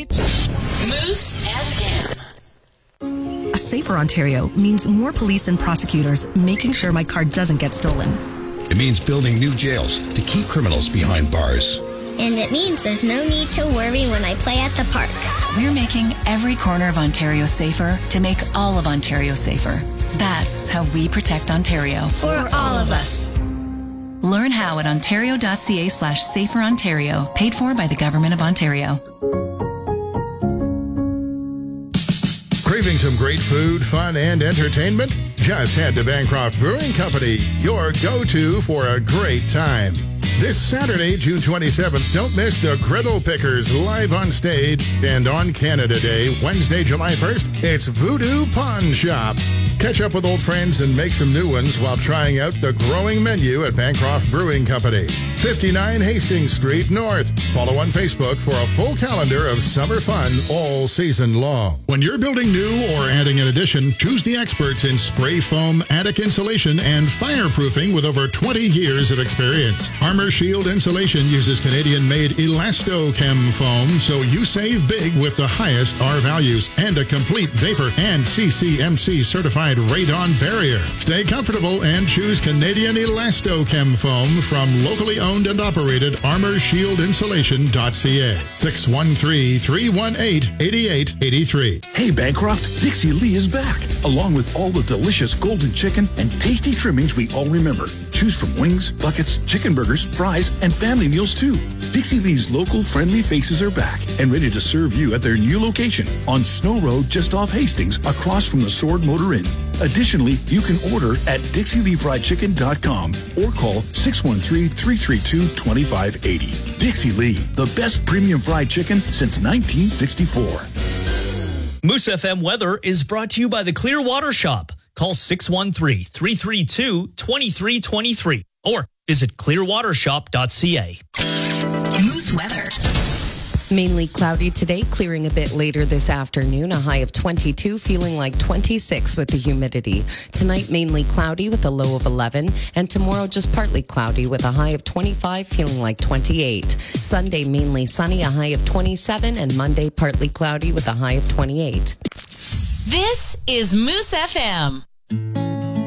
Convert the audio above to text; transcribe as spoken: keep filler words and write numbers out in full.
streets. Moose F M. A safer Ontario means more police and prosecutors making sure my car doesn't get stolen. It means building new jails to keep criminals behind bars. And it means there's no need to worry when I play at the park. We're making every corner of Ontario safer to make all of Ontario safer. That's how we protect Ontario. For all of us. Learn how at ontario.ca slash safer Ontario. Paid for by the Government of Ontario. Craving some great food, fun, and entertainment? Just head to Bancroft Brewing Company, your go-to for a great time. This Saturday, June twenty-seventh, don't miss the Griddle Pickers live on stage. And on Canada Day, Wednesday, July first, it's Voodoo Pawn Shop. Catch up with old friends and make some new ones while trying out the growing menu at Bancroft Brewing Company. fifty-nine Hastings Street North. Follow on Facebook for a full calendar of summer fun all season long. When you're building new or adding an addition, choose the experts in spray foam, attic insulation, and fireproofing with over twenty years of experience. Armor Shield Insulation uses Canadian-made Elastochem foam, so you save big with the highest R values and a complete vapor and C C M C certified radon barrier. Stay comfortable and choose Canadian Elastochem foam from locally owned and operated armor shield insulation dot c a. six one three, three one eight, eight eight eight three. Hey Bancroft, Dixie Lee is back, along with all the delicious golden chicken and tasty trimmings we all remember. Choose from wings, buckets, chicken burgers, fries, and family meals too. Dixie Lee's local friendly faces are back and ready to serve you at their new location on Snow Road just off Hastings, across from the Sword Motor Inn. Additionally, you can order at dixie lee fried chicken dot com or call six one three, three three two, two five eight zero. Dixie Lee, the best premium fried chicken since nineteen sixty-four. Moose F M weather is brought to you by the Clearwater Shop. Call six one three, three three two, two three two three or visit clearwater shop dot c a. Moose weather. Mainly cloudy today, clearing a bit later this afternoon. A high of twenty-two, feeling like twenty-six with the humidity. Tonight, mainly cloudy with a low of eleven. And tomorrow, just partly cloudy with a high of twenty-five, feeling like twenty-eight. Sunday, mainly sunny, a high of twenty-seven. And Monday, partly cloudy with a high of twenty-eight. This is Moose F M.